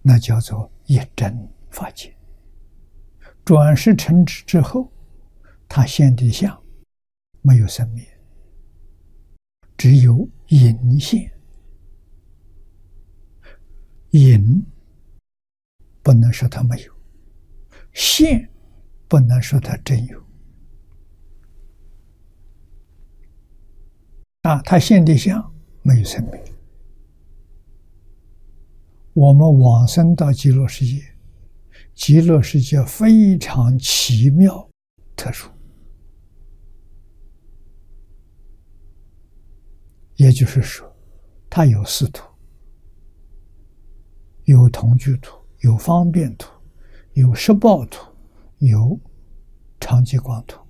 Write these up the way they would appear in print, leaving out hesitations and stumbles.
那叫做一真法界。转世成智之后，他现的相没有生灭，只有隐现。隐不能说它没有，现不能说它真有。他现的相没有生灭。我们往生到极乐世界，极乐世界非常奇妙特殊，也就是说，它有四土，有同居土，有方便土，有十报土，有常寂光土。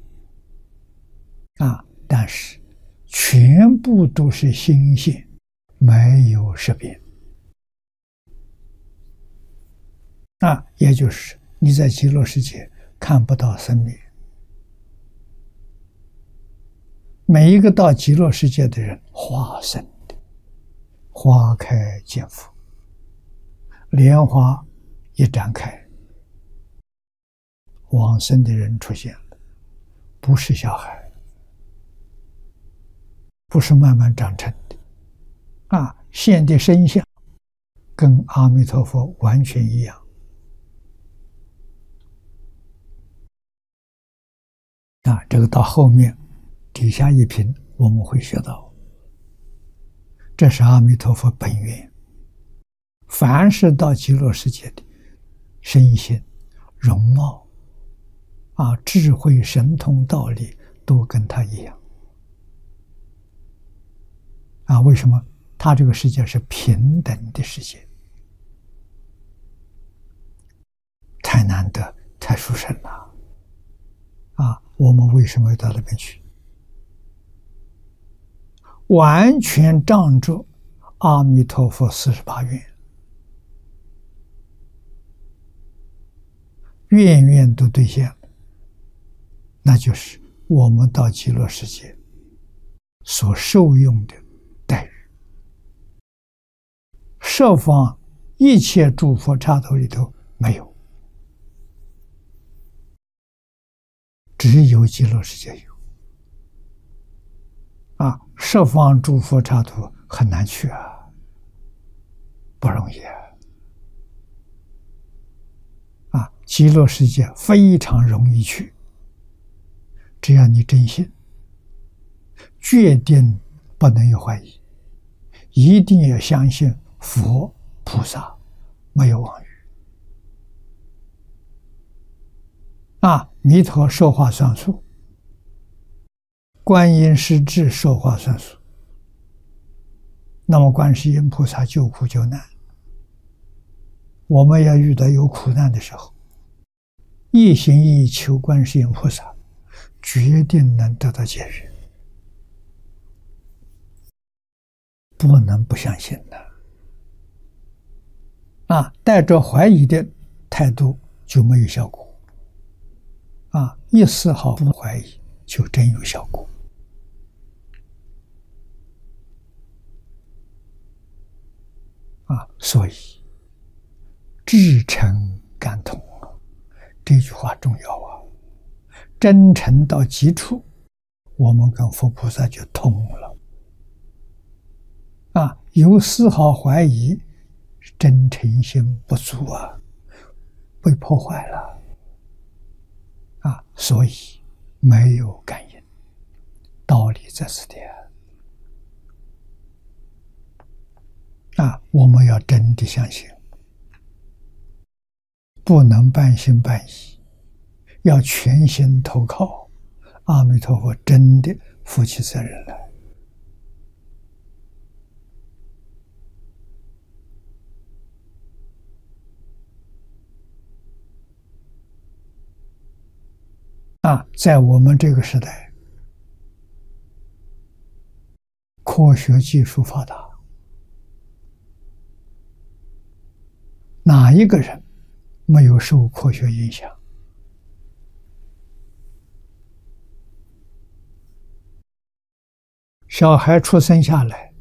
但是全部都是心现，没有识别。也就是你在极乐世界看不到生灭。每一个到极乐世界的人，花生的，花开见佛，莲花一展开，往生的人出现了，不是小孩，不是慢慢长成的，现的身相跟阿弥陀佛完全一样。这个到后面底下一品我们会学到，这是阿弥陀佛本愿。凡是到极乐世界的身心、容貌、智慧、神通、道理都跟他一样。为什么？他这个世界是平等的世界，太难得，太殊胜了。我们为什么要到那边去？完全仗着阿弥陀佛48愿，愿愿都兑现了，那就是我们到极乐世界所受用的待遇。十方一切诸佛刹土里头没有，只有极乐世界有。十方诸佛刹土很难去不容易极乐世界非常容易去，只要你真心，决定不能有怀疑，一定要相信佛菩萨没有妄语。弥陀说话算数，观音师智说话算数。那么观世音菩萨救苦救难，我们要遇到有苦难的时候，一心一意求观世音菩萨，决定能得到解决，不能不相信的。带着怀疑的态度就没有效果。一丝毫不怀疑，就真有效果。所以至诚感通这句话重要真诚到极处，我们跟佛菩萨就通了。有丝毫怀疑，真诚心不足被破坏了。所以没有感应，道理在此地。我们要真的相信，不能半信半疑，要全心投靠阿弥陀佛，真的负起责任来。在我们这个时代，科学技术发达，哪一个人没有受科学影响？小孩出生下来，